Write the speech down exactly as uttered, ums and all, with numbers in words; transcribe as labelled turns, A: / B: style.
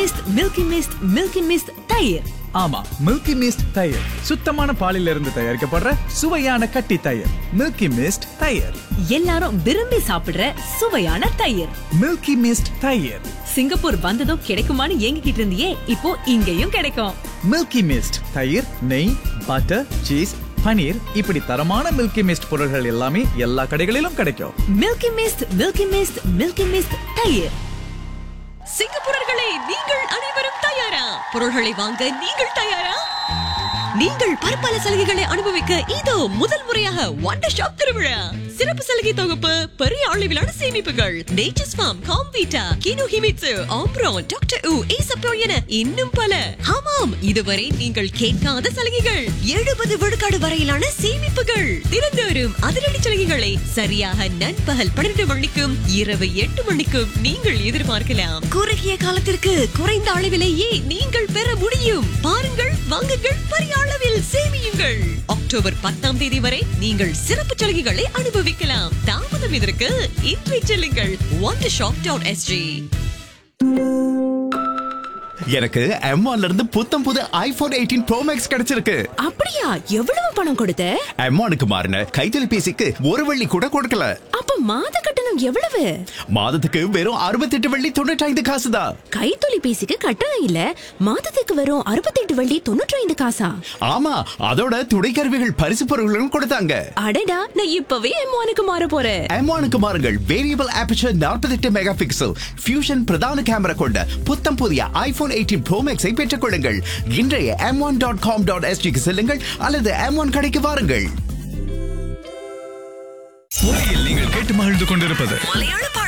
A: Mist milky mist milky mist தயிர்.
B: ஆமா, milky mist தயிர் சுத்தமான பாலில் இருந்து தயாரிக்கப்படுற சுவையான கட்டி தயிர். மில்கி மிஸ்ட் தயிர்,
A: எல்லாரும் விரும்பி சாப்பிடுற சுவையான தயிர்.
B: மில்கி மிஸ்ட் தயிர்.
A: சிங்கப்பூர் வந்ததும் கிடைக்குமான்னு ஏங்கிக்கிட்டு இருந்தியே, இப்போ இங்கேயும் கிடைக்கும்.
B: மில்கி மிஸ்ட் தயிர், நெய், பட்டர், சீஸ், பனீர், இப்படி தரமான மில்கி மிஸ்ட் பொருட்கள் எல்லாமே எல்லா கடைகளிலும் கிடைக்கும்.
A: Milky mist milky mist milky mist தயிர்.
C: சிங்கப்பூரர்களே, நீங்கள் அனைவரும் தயாரா? பொருள்களை வாங்க நீங்கள் தயாரா? நீங்கள் பற்பல சலுகைகளை அனுபவிக்க இதோ முதல் முறையாக வண்டர் ஷாப் திருவிழா. சிறப்பு சலுகை தொகுப்பு, பெரிய அளவிலான சேமிப்புகள், nature's form, Comvita, GNU Himitsu, ஆம்ப்ரோன், doctor உ, ஈசப்போ என இன்னும் பல. ஆமாம், இதுவரை நீங்கள் கேட்காத சலுகைகள். எழுபது விழுக்காடு வரையிலான சேமிப்புகள். தினந்தோறும் அதிரடி சலுகைகளை சரியாக நண்பகல் பன்னிரண்டு மணிக்கும் இரவு எட்டு மணிக்கும் நீங்கள் எதிர்பார்க்கலாம். குறுகிய காலத்திற்கு குறைந்த அளவிலேயே நீங்கள் பெற முடியும். பாருங்கள், வாங்குங்கள், பெரிய அளவில் சேமியுங்கள். அக்டோபர் பத்தாம் தேதி வரை நீங்கள் சிறப்பு சலுகைகளை அனுபவிக்கலாம். தாமதம் இதற்கு இன்றை செல்லுங்கள் wonder shop dot s g.
D: எனக்கு எம் ஒன்ல இருந்து புத்தம் புது ஐபோன் எயிட்டீன் ப்ரோ மேக்ஸ் கிடைச்சிருக்கு.
C: அப்படியா? எவ்வளவு பணம் கொடுத்த?
D: எம் ஒன்னுக்கு மாறின கைத்தொலைபேசிக்கு ஒரு வெள்ளி கூட கொடுக்கல.
C: அப்ப மாத கட்டணம் எவ்வளவு?
D: மாதத்துக்கு வெறும் அறுபத்தி எட்டு வெள்ளி தொண்ணூற்றி ஐந்து காசு தான்.
C: கைத்தொலைபேசிக்கு கட்டணம் இல்ல, மாதத்துக்கு வெறும் அறுபத்தி எட்டு வெள்ளி தொண்ணூற்றி ஐந்து காசா?
D: ஆமா, அதோட துணைக்கருவிகள் பரிசு பொருட்களும் கொடுத்தாங்க.
C: அடடா, நான் இப்பவே எம் ஒன்னுக்கு மாற போறேன்.
D: எம் ஒன்னுக்கு மாறுங்கள். வேரியபிள் ஆபர்ச்சர் நாற்பத்தி எட்டு மெகா பிக்சல் ஃபியூஷன் பிரதான கேமரா கொண்ட புத்தம் புதிய ஐபோன் எயிட்டீன் ப்ரோ மேக்ஸை பெற்றுக் கொள்ளுங்கள். இன்றைய M one dot com dot S ஜிக்கு செல்லுங்கள் அல்லது எம் ஒன் கடைக்கு வாருங்கள்.
B: நீங்கள் கேட்டு மகிழ்ந்து கொண்டிருப்பது
C: மலையாள